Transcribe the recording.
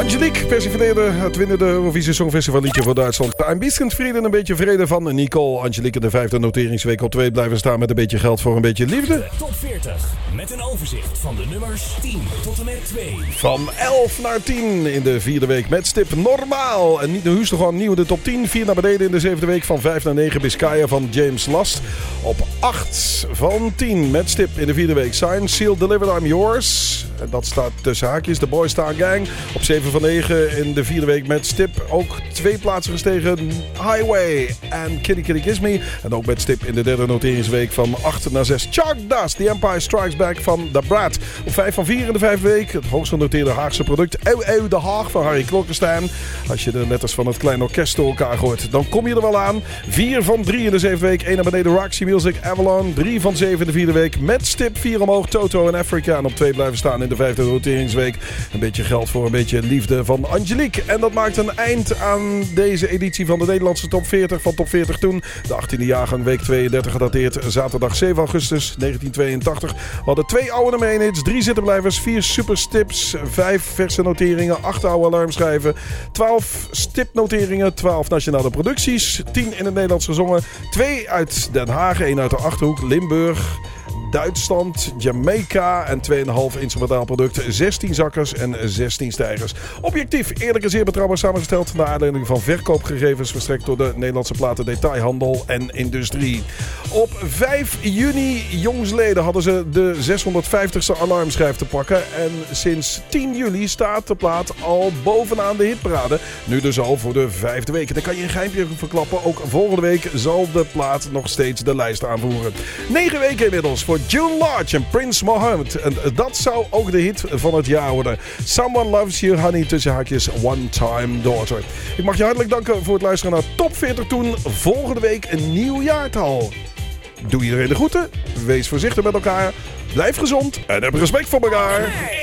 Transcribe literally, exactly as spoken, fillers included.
Angelique persifleerde het winnende Eurovisie Songfestival liedje voor Duitsland. Een bisschen Frieden, een beetje vrede van Nicole. Angelique in de vijfde noteringsweek op twee blijven staan met een beetje geld voor een beetje liefde. De top veertig met een overzicht van de nummers tien tot en met twee. Van elf naar tien in de vierde week met stip normaal. En niet de Huus, gewoon nieuw de top tien. vier naar beneden in de zevende week van vijf naar negen. Biscaya van James Last. Op acht van tien met stip in de vierde week. Sign, Seal, Delivered, I'm Yours. En dat staat tussen haakjes. De Boys Star Gang. Op zeven van negen in de vierde week met stip. Ook twee plaatsen gestegen. Highway en Kitty Kitty Kiss Me. En ook met stip in de derde noteringsweek van acht naar zes. Chuck Dust, The Empire Strikes Back van The Brat. Op vijf van vier in de vijfde week. Het hoogst genoteerde Haagse product. Eeuw Eeuw de Haag van Harry Klokkenstein. Als je de letters van het kleine orkest door elkaar gooit, dan kom je er wel aan. vier van drie in de zevende week. één naar beneden Roxy Music, Avalon. drie van zeven in de vierde week. Met stip vier omhoog Toto en Africa. En op twee blijven staan in de vijfde noteringsweek. Een beetje geld voor een beetje liefde van Angelique. En dat maakt een eind aan deze editie van de Nederlandse top veertig van top veertig toen. De achttiende jaargang, week tweeëndertig gedateerd. Zaterdag zeven augustus negentien tweeëntachtig. We hadden twee oude nummer één hits, drie zittenblijvers, vier superstips, vijf verse noteringen, acht oude alarmschijven, twaalf stipnoteringen, twaalf nationale producties, tien in het Nederlands gezongen, twee uit Den Haag, één uit de Achterhoek, Limburg, Duitsland, Jamaica en twee komma vijf instrumentaal product, zestien zakkers en zestien stijgers. Objectief, eerlijk en zeer betrouwbaar samengesteld naar aanleiding van verkoopgegevens verstrekt door de Nederlandse platen detailhandel en industrie. Op vijf juni jongsleden hadden ze de zeshonderdvijftigste alarmschijf te pakken en sinds tien juli staat de plaat al bovenaan de hitparade. Nu dus al voor de vijfde week. Dan kan je een geheimpje verklappen. Ook volgende week zal de plaat nog steeds de lijst aanvoeren. Negen weken inmiddels voor June Lodge en Prince Mohammed. En dat zou ook de hit van het jaar worden. Someone Loves You Honey, tussen haakjes One Time Daughter. Ik mag je hartelijk danken voor het luisteren naar Top veertig Toen. Volgende week een nieuw jaartal. Doe iedereen de groeten. Wees voorzichtig met elkaar. Blijf gezond en heb respect voor elkaar.